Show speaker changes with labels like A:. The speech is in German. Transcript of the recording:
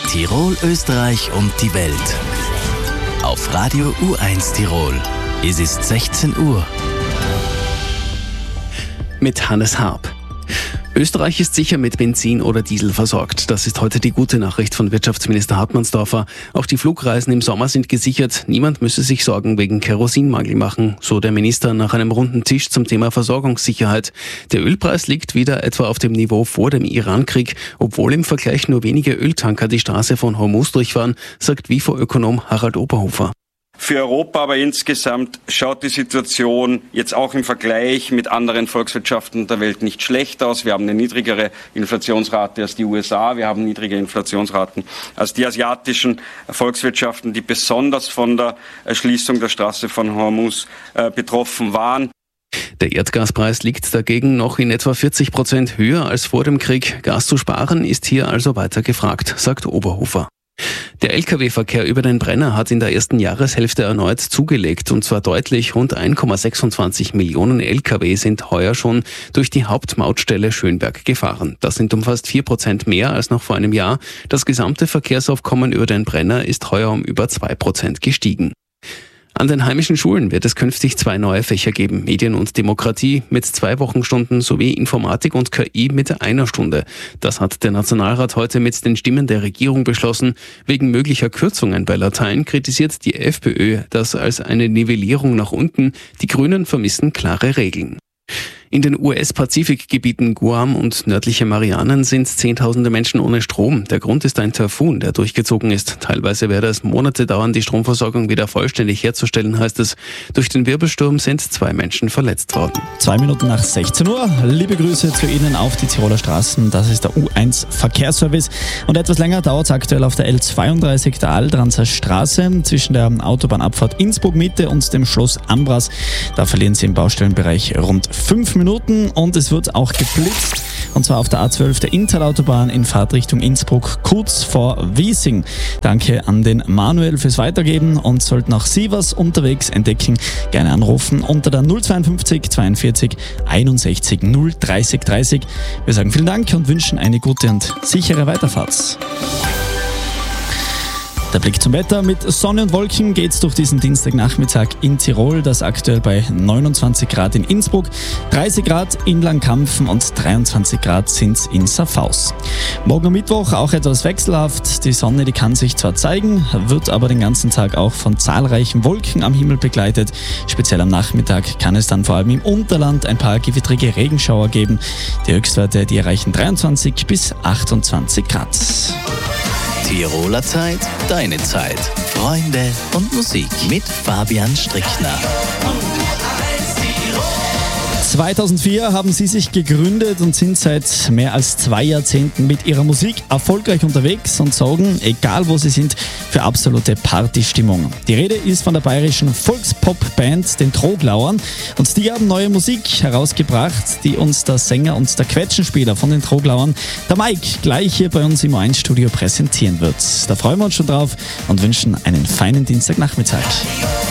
A: Tirol, Österreich und die Welt. Auf Radio U1 Tirol. Es ist 16 Uhr.
B: Mit Hannes Harp. Österreich ist sicher mit Benzin oder Diesel versorgt. Das ist heute die gute Nachricht von Wirtschaftsminister Hartmannsdorfer. Auch die Flugreisen im Sommer sind gesichert. Niemand müsse sich Sorgen wegen Kerosinmangel machen, so der Minister nach einem runden Tisch zum Thema Versorgungssicherheit. Der Ölpreis liegt wieder etwa auf dem Niveau vor dem Irankrieg, obwohl im Vergleich nur wenige Öltanker die Straße von Hormuz durchfahren, sagt WIFO-Ökonom Harald Oberhofer.
C: Für Europa aber insgesamt schaut die Situation jetzt auch im Vergleich mit anderen Volkswirtschaften der Welt nicht schlecht aus. Wir haben eine niedrigere Inflationsrate als die USA. Wir haben niedrige Inflationsraten als die asiatischen Volkswirtschaften, die besonders von der Schließung der Straße von Hormuz betroffen waren.
B: Der Erdgaspreis liegt dagegen noch in etwa 40% höher als vor dem Krieg. Gas zu sparen ist hier also weiter gefragt, sagt Oberhofer. Der Lkw-Verkehr über den Brenner hat in der ersten Jahreshälfte erneut zugelegt, und zwar deutlich. Rund 1,26 Millionen Lkw sind heuer schon durch die Hauptmautstelle Schönberg gefahren. Das sind um fast 4% mehr als noch vor einem Jahr. Das gesamte Verkehrsaufkommen über den Brenner ist heuer um über 2% gestiegen. An den heimischen Schulen wird es künftig 2 neue Fächer geben: Medien und Demokratie mit 2 Wochenstunden sowie Informatik und KI mit 1 Stunde. Das hat der Nationalrat heute mit den Stimmen der Regierung beschlossen. Wegen möglicher Kürzungen bei Latein kritisiert die FPÖ das als eine Nivellierung nach unten. Die Grünen vermissen klare Regeln. In den US-Pazifikgebieten Guam und nördliche Marianen sind Zehntausende Menschen ohne Strom. Der Grund ist ein Taifun, der durchgezogen ist. Teilweise werde es Monate dauern, die Stromversorgung wieder vollständig herzustellen, heißt es. Durch den Wirbelsturm sind 2 Menschen verletzt worden.
D: 2 Minuten nach 16 Uhr. Liebe Grüße zu Ihnen auf die Tiroler Straßen. Das ist der U1 Verkehrsservice. Und etwas länger dauert es aktuell auf der L32, der Aldranzer Straße, zwischen der Autobahnabfahrt Innsbruck-Mitte und dem Schloss Ambras. Da verlieren Sie im Baustellenbereich rund 5 Minuten, und es wird auch geblitzt, und zwar auf der A12 der Intalautobahn in Fahrtrichtung Innsbruck, kurz vor Wiesing. Danke an den Manuel fürs Weitergeben, und sollten auch Sie was unterwegs entdecken, gerne anrufen unter der 052 42 61 030 30. Wir sagen vielen Dank und wünschen eine gute und sichere Weiterfahrt. Der Blick zum Wetter. Mit Sonne und Wolken geht's durch diesen Dienstagnachmittag in Tirol. Das aktuell bei 29 Grad in Innsbruck, 30 Grad in Langkampfen und 23 Grad sind's in Safhaus. Morgen am Mittwoch auch etwas wechselhaft. Die Sonne, die kann sich zwar zeigen, wird aber den ganzen Tag auch von zahlreichen Wolken am Himmel begleitet. Speziell am Nachmittag kann es dann vor allem im Unterland ein paar gewittrige Regenschauer geben. Die Höchstwerte, die erreichen 23 bis 28 Grad.
A: Tiroler Zeit, deine Zeit. Freunde und Musik mit Fabian Strickner.
D: 2004 haben sie sich gegründet und sind seit mehr als 2 Jahrzehnten mit ihrer Musik erfolgreich unterwegs und sorgen, egal wo sie sind, für absolute Partystimmung. Die Rede ist von der bayerischen Volkspop-Band, den Troglauern, und die haben neue Musik herausgebracht, die uns der Sänger und der Quetschenspieler von den Troglauern, der Mike, gleich hier bei uns im U1-Studio präsentieren wird. Da freuen wir uns schon drauf und wünschen einen feinen Dienstagnachmittag.